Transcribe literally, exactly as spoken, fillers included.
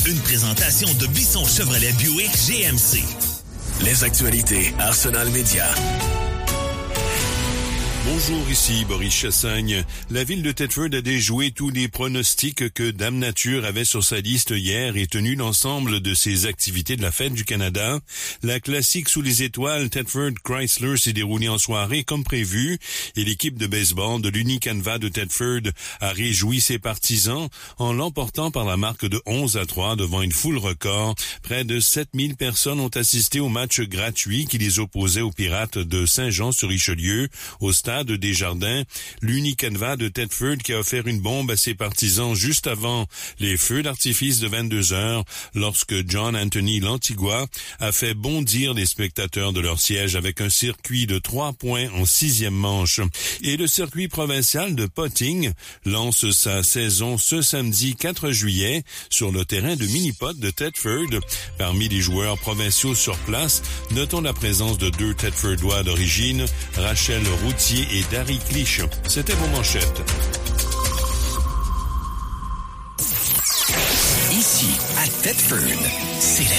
Une présentation de Bisson Chevrolet Buick G M C. Les actualités Arsenal Média. Bonjour, ici Boris Chassagne. La ville de Thetford a déjoué tous les pronostics que Dame Nature avait sur sa liste hier et tenu l'ensemble de ses activités de la Fête du Canada. La classique sous les étoiles Thetford Chrysler s'est déroulée en soirée comme prévu et l'équipe de baseball de l'Unicanva de Thetford a réjoui ses partisans en l'emportant par la marque de onze à trois devant une foule record. Près de sept mille personnes ont assisté au match gratuit qui les opposait aux Pirates de Saint-Jean-sur-Richelieu au stade de Desjardins. L'Unicanva de Thetford qui a offert une bombe à ses partisans juste avant les feux d'artifice de vingt-deux heures lorsque John Anthony Lantigua a fait bondir les spectateurs de leur siège avec un circuit de trois points en sixième manche. Et le circuit provincial de Potting lance sa saison ce samedi quatre juillet sur le terrain de mini-pot de Thetford. Parmi les joueurs provinciaux sur place, notons la présence de deux Thetfordois d'origine, Rachel Routier et Darry Clich. C'était vos manchettes. Ici, à Thetford, c'est la